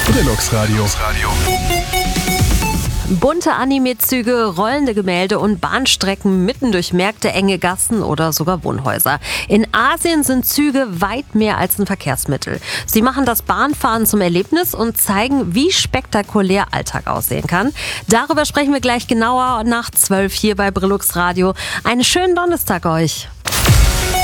Brillux Radio. Bunte Anime-Züge, rollende Gemälde und Bahnstrecken mitten durch Märkte, enge Gassen oder sogar Wohnhäuser. In Asien sind Züge weit mehr als ein Verkehrsmittel. Sie machen das Bahnfahren zum Erlebnis und zeigen, wie spektakulär Alltag aussehen kann. Darüber sprechen wir gleich genauer nach 12 hier bei Brillux Radio. Einen schönen Donnerstag euch!